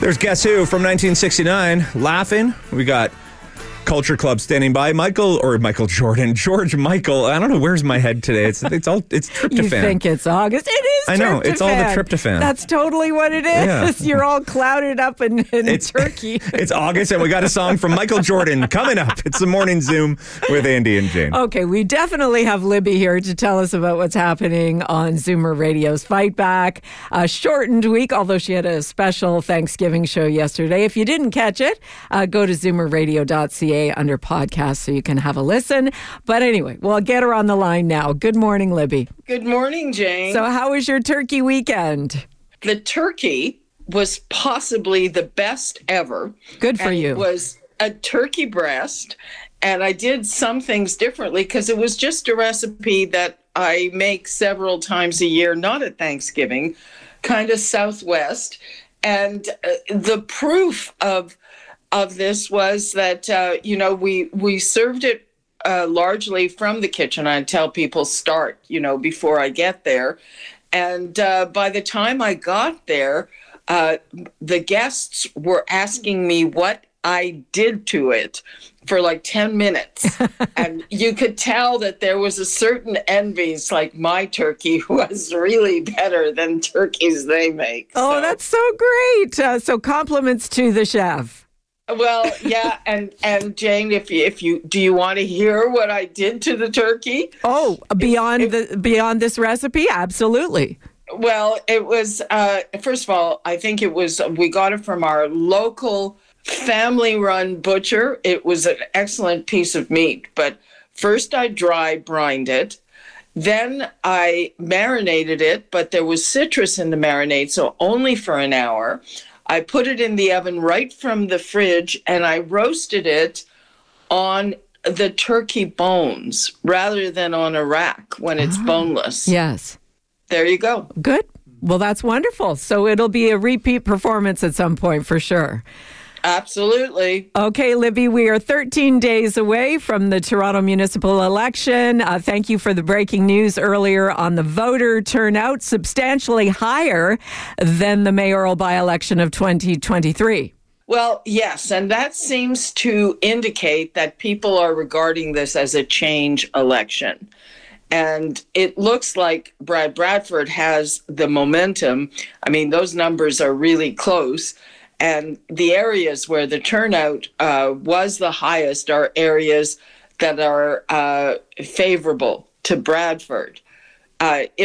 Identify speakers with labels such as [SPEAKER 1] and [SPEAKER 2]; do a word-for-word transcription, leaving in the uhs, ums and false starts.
[SPEAKER 1] There's Guess Who from nineteen sixty-nine. Laughing. We got Culture Club standing by. Michael, or Michael Jordan, George Michael. I don't know, where's my head today? It's it's all it's tryptophan.
[SPEAKER 2] You think it's August? It is tryptophan.
[SPEAKER 1] I know, it's all the tryptophan.
[SPEAKER 2] That's totally what it is.
[SPEAKER 1] Yeah.
[SPEAKER 2] You're all clouded up in, in
[SPEAKER 1] it's,
[SPEAKER 2] turkey.
[SPEAKER 1] It's August, and we got a song from Michael Jordan coming up. It's the Morning Zoom with Andy and Jane.
[SPEAKER 2] Okay, we definitely have Libby here to tell us about what's happening on Zoomer Radio's Fight Back. A shortened week, although she had a special Thanksgiving show yesterday. If you didn't catch it, uh, go to zoomer radio dot c a under podcast so you can have a listen. But anyway, we'll get her on the line now. Good morning, Libby.
[SPEAKER 3] Good morning, Jane.
[SPEAKER 2] So how was your turkey weekend?
[SPEAKER 3] The turkey was possibly the best ever.
[SPEAKER 2] Good for
[SPEAKER 3] and
[SPEAKER 2] you.
[SPEAKER 3] It was a turkey breast, and I did some things differently because it was just a recipe that I make several times a year, not at Thanksgiving, kind of Southwest. And uh, the proof of of this was that, uh, you know, we, we served it uh, largely from the kitchen. I tell people start, you know, before I get there. And uh, by the time I got there, uh, the guests were asking me what I did to it for like ten minutes. And you could tell that there was a certain envy. It's like my turkey was really better than turkeys they make.
[SPEAKER 2] Oh,
[SPEAKER 3] so.
[SPEAKER 2] That's so great. Uh, so compliments to the chef.
[SPEAKER 3] Well, yeah, and and Jane, if you if you do you want to hear what I did to the turkey?
[SPEAKER 2] Oh, beyond
[SPEAKER 3] if,
[SPEAKER 2] the beyond this recipe, absolutely.
[SPEAKER 3] Well, it was uh, first of all, I think it was we got it from our local family-run butcher. It was an excellent piece of meat, but first I dry brined it. Then I marinated it, but there was citrus in the marinade, so only for an hour. I put it in the oven right from the fridge, and I roasted it on the turkey bones rather than on a rack when it's oh, boneless.
[SPEAKER 2] Yes.
[SPEAKER 3] There you go.
[SPEAKER 2] Good. Well, that's wonderful. So it'll be a repeat performance at some point for sure.
[SPEAKER 3] Absolutely.
[SPEAKER 2] Okay, Libby, we are thirteen days away from the Toronto municipal election. Uh, thank you for the breaking news earlier on the voter turnout, substantially higher than the mayoral by-election of twenty twenty-three.
[SPEAKER 3] Well, yes, and that seems to indicate that people are regarding this as a change election. And it looks like Brad Bradford has the momentum. I mean, those numbers are really close. And the areas where the turnout uh, was the highest are areas that are uh, favorable to Bradford. Uh,